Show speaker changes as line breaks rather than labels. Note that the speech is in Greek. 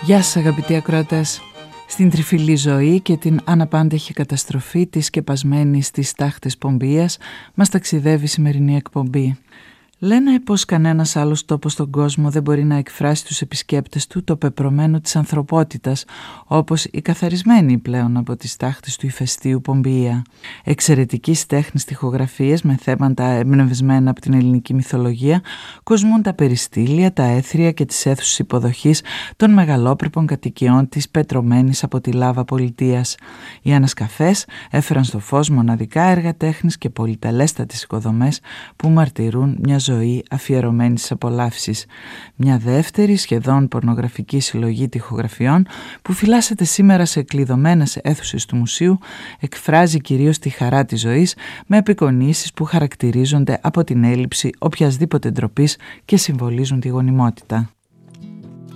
Γεια σας αγαπητοί ακροατές. Στην τριφυλή ζωή και την αναπάντεχη καταστροφή της σκεπασμένης στις τάχτες Πομπίας μας ταξιδεύει η σημερινή εκπομπή. Λένε πως κανένας άλλος τόπος στον κόσμο δεν μπορεί να εκφράσει τους επισκέπτες του το πεπρωμένο της ανθρωπότητας, όπως η καθαρισμένη πλέον από τις τάχτες του ηφαιστείου Πομπία. Εξαιρετικής τέχνης τοιχογραφίες με θέματα εμπνευσμένα από την ελληνική μυθολογία κοσμούν τα περιστήλια, τα έθρια και τις αίθουσες υποδοχής των μεγαλόπρεπων κατοικιών της πετρωμένης από τη λάβα πολιτείας. Οι ανασκαφές έφεραν στο φως μοναδικά έργα τέχνης και πολυτελέστατες οικοδομές που μαρτυρούν μια ζωή αφιερωμένη στις απολαύσεις. Μια δεύτερη σχεδόν πορνογραφική συλλογή τοιχογραφιών που φυλάσσεται σήμερα σε κλειδωμένες αίθουσες του μουσείου εκφράζει κυρίως τη χαρά της ζωής με απεικονίσεις που χαρακτηρίζονται από την έλλειψη οποιασδήποτε ντροπής και συμβολίζουν τη γονιμότητα.